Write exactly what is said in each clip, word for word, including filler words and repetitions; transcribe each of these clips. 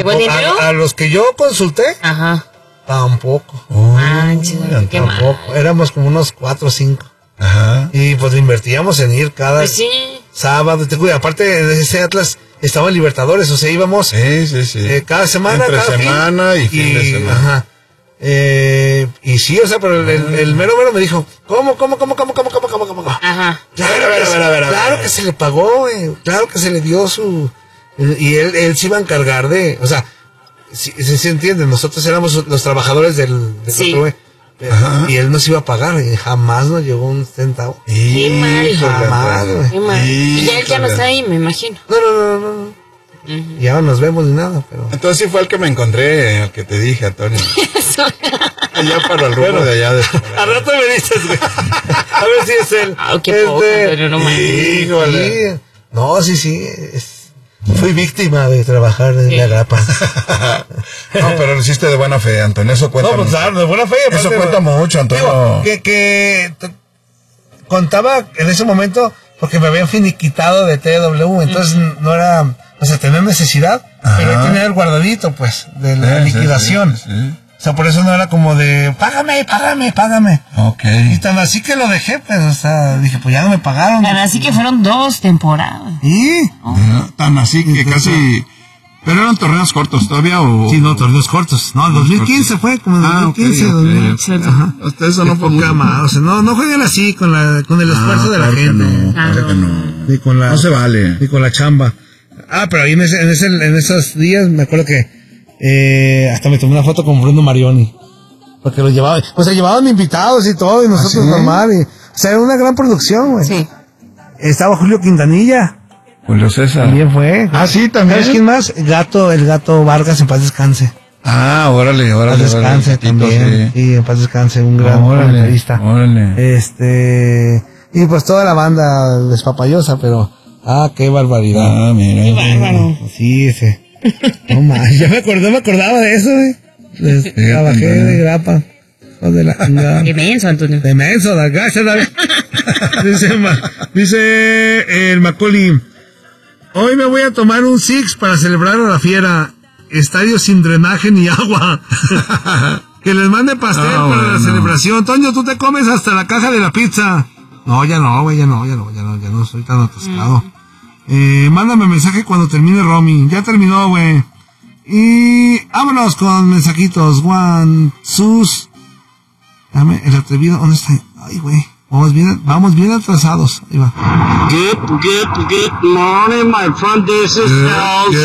¿Llegó el dinero? A, a los que yo consulté, ajá, tampoco. Oh, manches, qué tampoco. Mal. Éramos como unos cuatro o cinco. Ajá. Y pues invertíamos en ir cada pues sí. sábado. Te cuida. Aparte en ese Atlas estaban Libertadores, o sea, íbamos sí, sí, sí. Eh, cada semana, entre cada semana fin, y fin y, de semana. Ajá. Eh, y sí, o sea, pero el, el, el mero mero me dijo, ¿cómo, cómo, cómo, cómo, cómo, cómo, cómo, cómo? Ajá. Claro, a ver, a ver, a ver, claro que se le pagó, güey. Claro que se le dio su... Y él, él se iba a encargar de... O sea, si se si, si entiende, nosotros éramos los trabajadores del... del sí. otro, pero, y él nos iba a pagar y jamás nos llegó un centavo. Qué mal. Jamás, güey. Qué mal. Y ya él ya no está ahí, me imagino. No, no, no, no, no. Uh-huh. Y ahora nos vemos ni nada, pero... Entonces sí fue el que me encontré, el que te dije, Antonio. Allá para el rumbo de allá. De... Al rato me dices, güey. A ver si es él. Ah, qué este... poco, pero no más. Híjole. No, sí, sí. Es... Fui víctima de trabajar en ¿Qué? La grapa. No, pero lo hiciste de buena fe, Antonio. Eso cuenta. No, pues claro, de buena fe. Eso cuenta de... mucho, Antonio. Digo, que, que t- contaba en ese momento porque me habían finiquitado de T W, entonces uh-huh. no era, o sea, tenía necesidad, ajá. pero tenía el guardadito, pues, de la sí, liquidación. Sí, sí, sí. O sea, por eso no era como de, págame, págame, págame. Ok. Y tan así que lo dejé, pues, o sea, dije, pues ya no me pagaron. Tan así que fueron dos temporadas. ¿Sí? Oh. Tan así que entonces, casi... Pero eran torneos cortos todavía, o... Sí, no, torneos cortos. No, dos mil quince fue, como en ah, dos mil quince, okay, okay, dos mil... Ajá. Hasta eso no fue mucho. Más, o sea, no, no jueguen así con la, con el esfuerzo ah, de la claro gente. Que no, claro que no. Ni con la... No se vale. Ni con la chamba. Ah, pero ahí en ese, en ese, en esos días me acuerdo que, eh, hasta me tomé una foto con Bruno Marioni. Porque lo llevaban, o sea, llevaban invitados y todo, y nosotros ¿Ah, sí? normal, y, o sea, era una gran producción, güey. Sí. Estaba Julio Quintanilla. Julio César. También fue. Ah, sí, también. ¿Sabes quién más? El gato, el gato Vargas, en paz descanse. Ah, órale, órale. En paz descanse órale, también. Sí. sí, en paz descanse, un gran comentarista. Órale. Este, y pues toda la banda despapallosa, pero, ah, qué barbaridad. Ah, mira. Qué bárbaro. Sí, ese. No más, ya me acordé, me acordaba de eso, güey. Les trabajé de grapa. De la chingada. Qué menso, Antonio. De menso, la gacha, David. dice, dice el Macaulay. Hoy me voy a tomar un six para celebrar a la fiera. Estadio sin drenaje ni agua. Que les mande pastel ah, para bueno. la celebración. Toño, tú te comes hasta la caja de la pizza. No, ya no, güey, ya no, ya no, ya no, ya no estoy tan atascado. Mm. Eh, mándame mensaje cuando termine Romy. Ya terminó, güey. Y vámonos con mensajitos. Juan, Sus. Dame el atrevido. ¿Dónde está? Ay, güey. Vamos bien, vamos bien atrasados. Ahí va. Good, good, good morning, my friend. This is El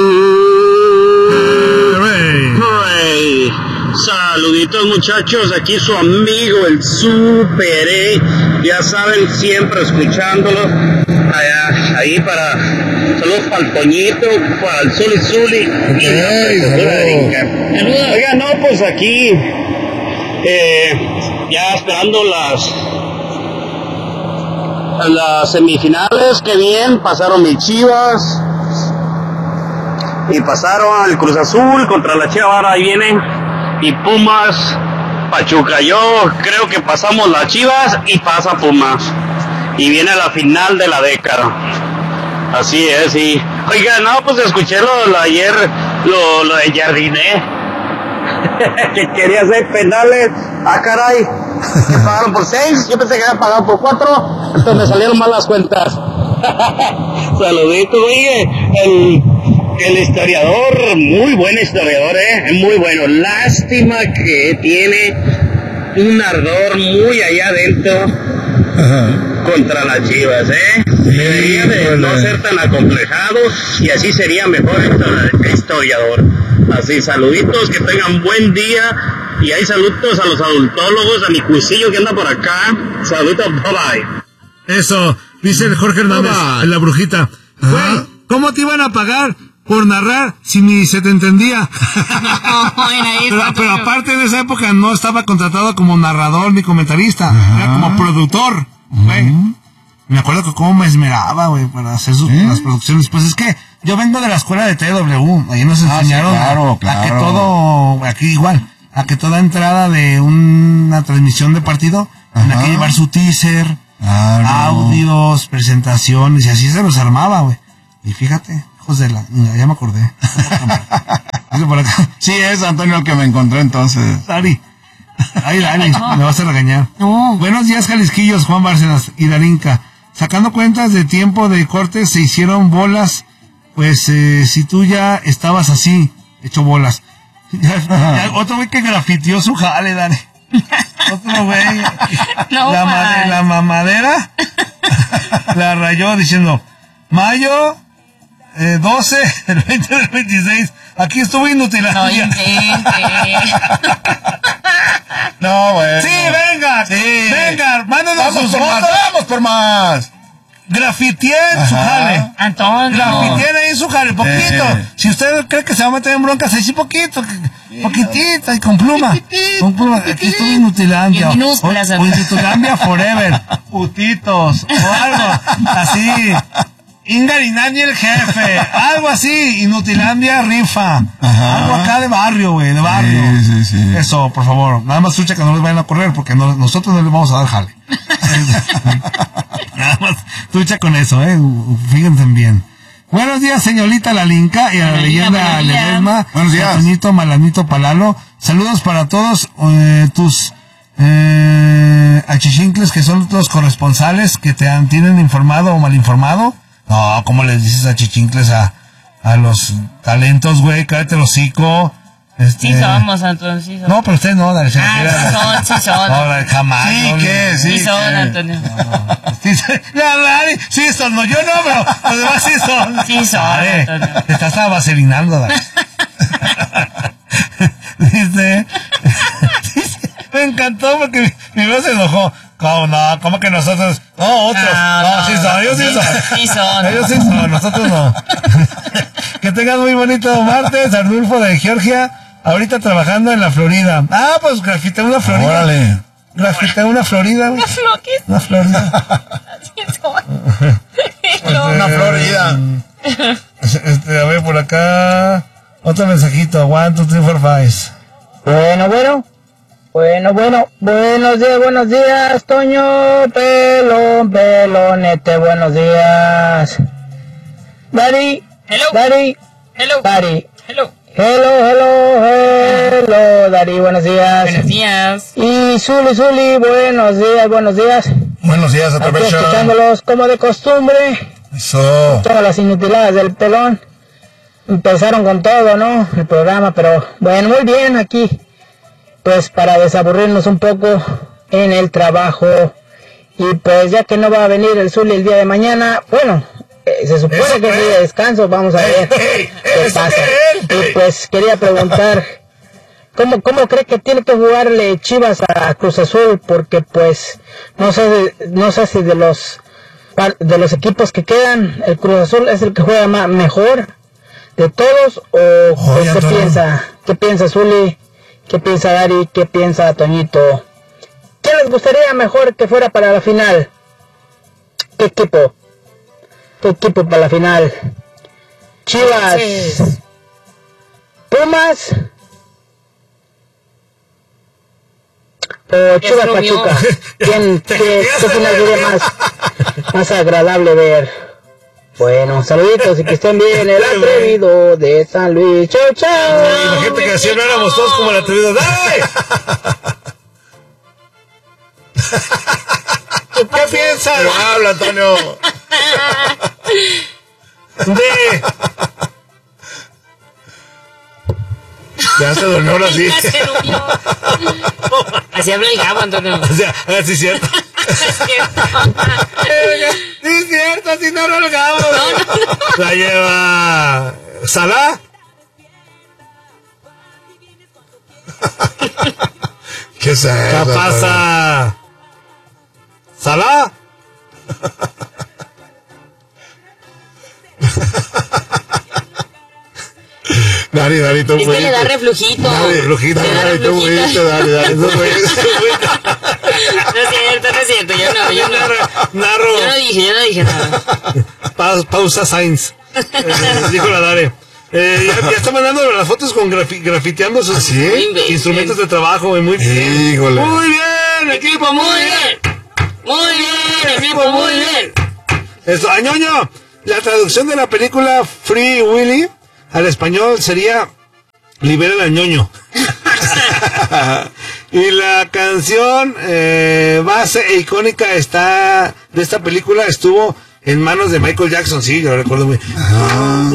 Hooray. Hooray. Saluditos, muchachos. Aquí su amigo, el Super, ¿eh? Ya saben, siempre escuchándolo. Allá, ahí para. Saludos para el Toñito, para el Zuli Zuli. Oiga, no, pues aquí. Eh, ya esperando las. Las semifinales, que bien, pasaron mis Chivas y pasaron el Cruz Azul contra la Chivas, ahora ahí viene, y Pumas, Pachuca. Yo creo que pasamos las Chivas y pasa Pumas, y viene la final de la década. Así es, y oiga, no, pues escuché lo, lo ayer, lo, lo de Jardiné. Que quería hacer penales. Ah, caray, que pagaron por seis. Yo pensé que habían pagado por cuatro. Entonces me salieron mal las cuentas. Saludito, oye. El, el historiador, muy buen historiador, eh. Muy bueno. Lástima que tiene un ardor muy allá adentro. Ajá. Contra las Chivas, eh. Debería de no ser tan acomplejado y así sería mejor historiador. Así, saluditos, que tengan buen día. Y hay saludos a los adultólogos, a mi cuisillo que anda por acá. Saluditos, bye bye. Eso, dice el Jorge Hernández, en La Brujita. Güey, ¿cómo te iban a pagar por narrar si ni se te entendía? pero, pero aparte en esa época no estaba contratado como narrador ni comentarista, ajá, era como productor, güey. Uh-huh. Me acuerdo que cómo me esmeraba, güey, para hacer sus, ¿Eh? las producciones. Pues es que yo vengo de la escuela de T W, ahí nos enseñaron ah, sí, claro, claro. a que todo, aquí igual, a que toda entrada de una transmisión de partido, tenía que llevar su teaser, claro, audios, presentaciones, y así se los armaba, güey. Y fíjate, hijos de la, ya me acordé. Dice por acá. Sí, es Antonio el que me encontré entonces. Dari. Ay, Dari, me vas a regañar. No. Buenos días, Jalisquillos, Juan Bárcenas y Darinka. Sacando cuentas de tiempo de cortes, se hicieron bolas. Pues eh, si tú ya estabas así, hecho bolas. Ya, ya, otro güey que grafiteó su jale, Dani. Otro güey. No, la, made- la mamadera la rayó diciendo: Mayo eh, doce del veinte del veintiséis. Aquí estuvo Inutilandia. No invente. No, güey. Sí, venga. Sí. Venga, mándanos Vamos sus por más, fotos. vamos por más. Grafitien su jale. Antonio. Grafitien ahí su jale, poquito. Eh. Si usted cree que se va a meter en broncas, ahí sí poquito. Poquitito, y con pluma. Con pluma. Aquí estuvo Inutilandia. Y en minúsculas, O, o Inutilandia Forever. Putitos. O algo así. Ingarinandi el jefe. Algo así. Inutilandia rifa. Ajá. Algo acá de barrio, güey. De barrio. Sí, sí, sí. Eso, por favor. Nada más escucha que no les vayan a correr porque no- nosotros no les vamos a dar jale. Nada más escucha con eso, eh. Fíjense bien. Buenos días, señorita Lalinka y a la Buenos días, leyenda buenos días. Ledesma. Buenos días. Antonito Malanito Palalo. Saludos para todos eh, tus eh, achichincles que son los corresponsales que te han, tienen informado o mal informado. No, ¿cómo les dices achichincles a, a los talentos, güey? Cállate el hocico. Este, Sí somos, Antonio, sí somos. No, pero usted no, Dale. Ah, sí son, sí son. No, Dale, jamás. Sí, no, ¿qué? Sí Sí, son, ¿qué? Antonio. Sí, sí, la, la, sí son, no, yo no, pero los demás sí son. Sí son, Dale, Antonio. te estás vaselinando, Dale. Dice, dice, me encantó porque mi, mi voz se enojó. ¿Cómo no? ¿Cómo que nosotros? No, otros. No, No, no, sí son, ellos sí sí, son. sí son. Ellos sí son, nosotros no. Que tengas muy bonito martes, Arnulfo de Georgia. Ahorita trabajando en la Florida. Ah, pues grafité una Florida. Órale. Grafité una Florida, güey. Lo que Una Florida. sí son. No. Una Florida. Este, a ver, por acá. Otro mensajito. One, two, three, four, five. Bueno, bueno, bueno, bueno, buenos días, buenos días, Toño, pelón, pelonete, buenos días. Dari, Hello. Dari, Hello. Dari, Hello. hello, hello, hello, Dari, buenos días. Buenos días. Y Zuli, Zuli, buenos días, buenos días. Buenos días, Aquí aprovecha. escuchándolos como de costumbre, Eso. todas las inutiladas del pelón. Empezaron con todo, ¿no? El programa, pero bueno, muy bien aquí. Pues para desaburrirnos un poco en el trabajo. Y pues ya que no va a venir el Zuli el día de mañana, bueno, eh, se supone ¿Eso que es qué? día de descanso, vamos a ver ey, qué ¿eso pasa. qué? Y pues quería preguntar, ¿cómo, cómo cree que tiene que jugarle Chivas a Cruz Azul? Porque pues, no sé, no sé si de los, de los equipos que quedan, el Cruz Azul es el que juega más, mejor de todos, o, o Oye, qué Antonio. piensa, qué piensa Zuli, qué piensa Dari, qué piensa Toñito. ¿Qué les gustaría mejor que fuera para la final? ¿Qué equipo? ¿Qué equipo para la final? Chivas, Sí. Pumas o Chivas Rumió. Pachuca. ¿Quién, qué, qué final sería más, más agradable ver? Bueno, saluditos y que estén bien. El atrevido de San Luis. Chao, chao. Imagínate que siempre éramos todos como el atrevido. ¡Dale! ¿Qué piensas? Pero habla, Antonio. De... Ya se durmió ahora sí. Ya se durmió. Así habla el Gabo, Antonio. O sea, ah, sí es cierto. Es cierto. Sí es cierto, así no lo Gabo. La lleva... ¿Salah? ¿Qué es eso? ¿Qué pasa? ¿Salah? Dari, Dari, tú Es que le da reflujito. Dale, Flojito. Le da Dari, tú reflujito. fuiste, Dari, Dari, tú fuiste. No es cierto, no es cierto. Yo no, yo no. Narro. Yo no dije, yo no dije nada. Pa- pausa Sainz. Eh, dijo la Dare. Eh, ya, ya está mandando las fotos con grafi- grafiteando sus ¿Sí? Muy bien. instrumentos de trabajo, güey, muy bien. Híjole. Muy bien, equipo, muy Muy bien. bien. Muy bien, equipo, muy bien. Esto, Añoño, la traducción de la película Free Willy al español sería Libera al ñoño. Y la canción eh, base e icónica está de esta película estuvo en manos de Michael Jackson, sí, yo lo recuerdo muy.